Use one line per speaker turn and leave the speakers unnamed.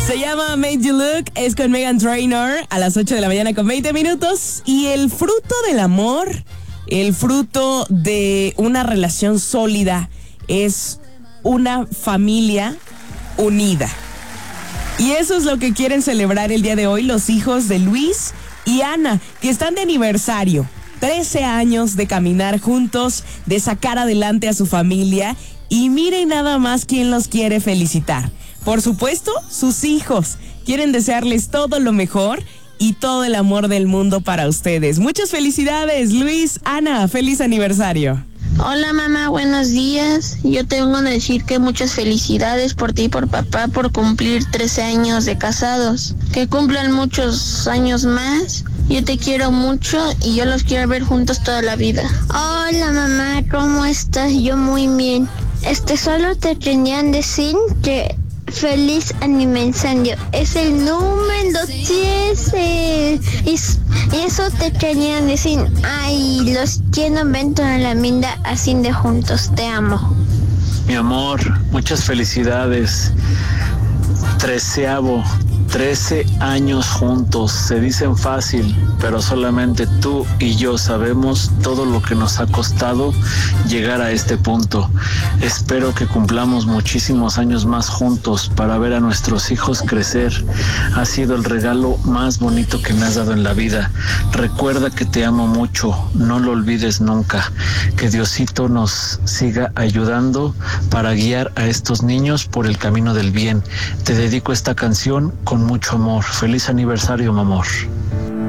Se llama Made You Look, es con Meghan Trainor a las 8 de la mañana con 20 minutos. Y el fruto del amor, el fruto de una relación sólida es una familia unida. Y eso es lo que quieren celebrar el día de hoy los hijos de Luis y Ana, que están de aniversario. 13 años de caminar juntos, de sacar adelante a su familia. Y miren nada más quién los quiere felicitar. Por supuesto, sus hijos. Quieren desearles todo lo mejor y todo el amor del mundo para ustedes. Muchas felicidades, Luis, Ana, feliz aniversario.
Hola mamá, buenos días. Yo te vengo a decir que muchas felicidades por ti y por papá por cumplir 13 años de casados. Que cumplan muchos años más. Yo te quiero mucho y yo los quiero ver juntos toda la vida.
Hola mamá, ¿cómo estás? Yo muy bien. Solo te querían decir que feliz aniversario. Es el número 10. Y eso te querían decir. Ay, los quiero ver toda la vida así de juntos. Te amo.
Mi amor, muchas felicidades. 13 años juntos, se dicen fácil, pero solamente tú y yo sabemos todo lo que nos ha costado llegar a este punto. Espero que cumplamos muchísimos años más juntos para ver a nuestros hijos crecer. Ha sido el regalo más bonito que me has dado en la vida. Recuerda que te amo mucho, no lo olvides nunca. Que Diosito nos siga ayudando para guiar a estos niños por el camino del bien. Te dedico esta canción con mucho amor. Feliz aniversario, mi amor.